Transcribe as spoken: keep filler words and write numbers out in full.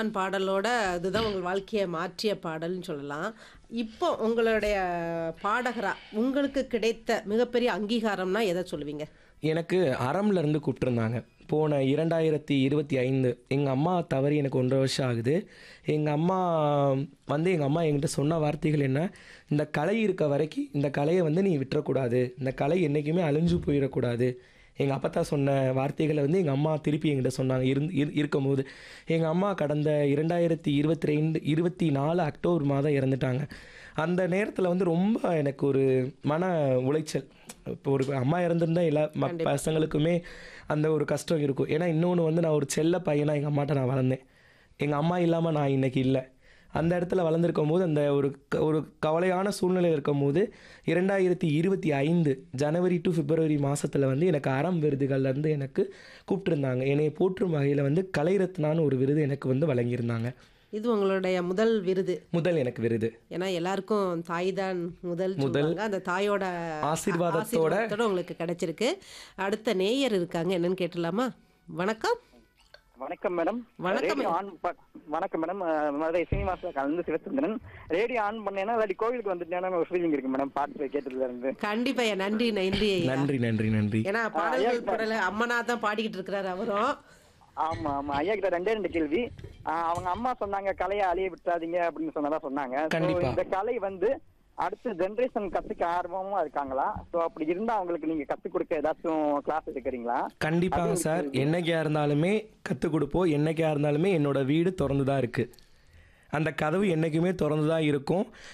சீமான் பாடலோட அதுதான் உங்கள் வாழ்க்கையை மாற்றிய பாடல்னு சொல்லலாம். இப்போ உங்களுடைய பாடகரா உங்களுக்கு கிடைத்த மிகப்பெரிய அங்கீகாரம்னா எதை சொல்லுவீங்க? எனக்கு அறம்லேருந்து கூப்பிட்டுருந்தாங்க. போன இரண்டாயிரத்தி இருபத்தி ஐந்து எங்கள் அம்மா தவறி எனக்கு ஒன்றரை வருஷம் ஆகுது. எங்கள் அம்மா வந்து எங்கள் அம்மா என்கிட்ட சொன்ன வார்த்தைகள் என்ன, இந்த கலை இருக்க வரைக்கும் இந்த கலையை வந்து நீ விட்டுறக்கூடாது, இந்த கலை என்றைக்குமே அழிஞ்சு போயிடக்கூடாது. எங்கள் அப்பத்தா சொன்ன வார்த்தைகளை வந்து எங்கள் அம்மா திருப்பி என்கிட்ட சொன்னாங்க. இருந்து இரு இருக்கும்போது எங்கள் அம்மா கடந்த இரண்டாயிரத்தி இருபத்தி ரெண்டு இருபத்தி நாலு அக்டோபர் மாதம் இறந்துட்டாங்க. அந்த நேரத்தில் வந்து ரொம்ப எனக்கு ஒரு மன உளைச்சல். இப்போ ஒரு அம்மா இறந்துருந்தா எல்லா ம பசங்களுக்குமே அந்த ஒரு கஷ்டம் இருக்கும். ஏன்னா இன்னொன்று வந்து நான் ஒரு செல்ல பையனாக எங்கள் அம்மாட்ட நான் வளர்ந்தேன். எங்கள் அம்மா இல்லாமல் நான் இன்றைக்கி இல்லை. அந்த இடத்துல வளர்ந்துருக்கும் போது அந்த ஒரு க ஒரு கவலையான சூழ்நிலையில் இருக்கும் போது இரண்டாயிரத்தி இருபத்தி ஐந்து ஜனவரி டு பிப்ரவரி மாதத்தில் வந்து எனக்கு அறம் விருதுகள்லேருந்து எனக்கு கூப்பிட்டுருந்தாங்க. என்னை போற்றும் வகையில் வந்து கலைரத்னான்னு ஒரு விருது எனக்கு வந்து வழங்கியிருந்தாங்க. இது உங்களுடைய முதல் விருது. முதல் எனக்கு விருது. ஏன்னா எல்லாருக்கும் தாய் தான் முதல் முதல் சொல்லுவாங்க. அந்த தாயோட ஆசீர்வாதத்தோட ஆசீர்வாதத்தோட உங்களுக்கு கிடைச்சிருக்கு. அடுத்த நேயர் இருக்காங்க, என்னன்னு கேட்டலாமா? வணக்கம். வணக்கம் மேடம். வணக்கம். ரேடியோ ஆன் ப- வணக்கம் மேடம். அஹ், மதுரை சீனிவாச கலந்து சிவச்சந்திரன். ரேடியோ ஆன் பண்ணேன்னா இல்லாட்டி கோவிலுக்கு வந்துட்டேன்னா ஒரு ஃபீலிங் இருக்கு மேடம். பாட்டு கேட்டதுல இருந்து கண்டிப்பா ஐயா. நன்றி நன்றி ஐயா. நன்றி நன்றி நன்றி. ஏன்னா பாடல்கள் பாடல அம்மனா தான் பாடிக்கிட்டு இருக்கிறாரு அவரும். ஆமா ஆமா ஐயா கிட்ட ரெண்டே ரெண்டு கேள்வி. அஹ், அவங்க அம்மா சொன்னாங்க கலையை அழிய விட்டுறாதீங்க அப்படின்னு சொன்னதா சொன்னாங்க. So, கண்டிப்பா. இந்த கலை வந்து அடுத்த ஜெனரேஷன் கத்துக்க ஆர்வமா இருக்காங்களா? ஸோ அப்படி இருந்தா அவங்களுக்கு நீங்க கத்துக் கொடுக்க ஏதாச்சும் கிளாஸ் எடுக்கிறீங்களா? கண்டிப்பாங்க சார். என்னைக்கா இருந்தாலுமே கற்றுக் கொடுப்போம். என்னைக்கா இருந்தாலுமே என்னோட வீடு திறந்து தான் இருக்குது. அந்த கதவு என்றைக்குமே திறந்து தான் இருக்கும்.